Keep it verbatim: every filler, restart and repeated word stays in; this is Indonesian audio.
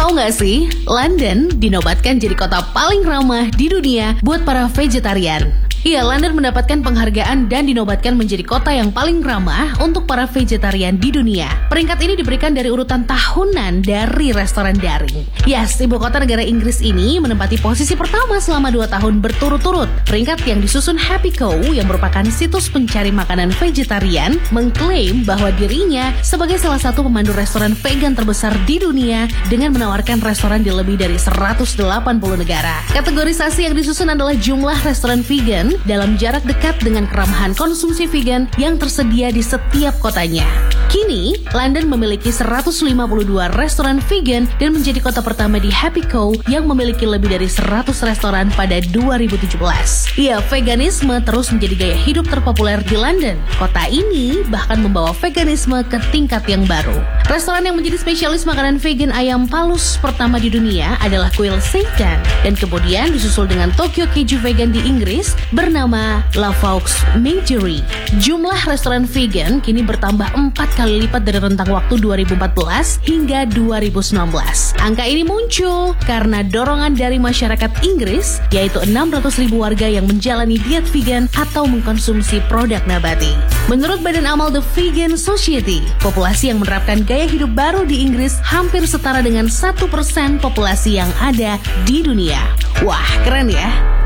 Tahu nggak sih, London dinobatkan jadi kota paling ramah di dunia buat para vegetarian. Iya, London mendapatkan penghargaan dan dinobatkan menjadi kota yang paling ramah untuk para vegetarian di dunia. Peringkat ini diberikan dari urutan tahunan dari restoran daring. Yes, ibu kota negara Inggris ini menempati posisi pertama selama dua tahun berturut-turut. Peringkat yang disusun Happy Co, yang merupakan situs pencari makanan vegetarian, mengklaim bahwa dirinya sebagai salah satu pemandu restoran vegan terbesar di dunia dengan menawarkan restoran di lebih dari seratus delapan puluh negara. Kategorisasi yang disusun adalah jumlah restoran vegan dalam jarak dekat dengan keramahan konsumsi vegan yang tersedia di setiap kotanya. Kini, London memiliki seratus lima puluh dua restoran vegan dan menjadi kota pertama di Happy Co yang memiliki lebih dari seratus restoran pada dua ribu tujuh belas. Ya, veganisme terus menjadi gaya hidup terpopuler di London. Kota ini bahkan membawa veganisme ke tingkat yang baru. Restoran yang menjadi spesialis makanan vegan ayam palus pertama di dunia adalah Kuil Seitan, dan kemudian disusul dengan Tokyo Keju Vegan di Inggris bernama La Vaux Menagerie. Jumlah restoran vegan kini bertambah empat kali lipat dari rentang waktu dua ribu empat belas hingga dua ribu sembilan belas. Angka ini muncul karena dorongan dari masyarakat Inggris, yaitu enam ratus ribu warga yang menjalani diet vegan atau mengkonsumsi produk nabati. Menurut Badan Amal The Vegan Society, populasi yang menerapkan gaya hidup baru di Inggris hampir setara dengan satu persen populasi yang ada di dunia. Wah, keren ya!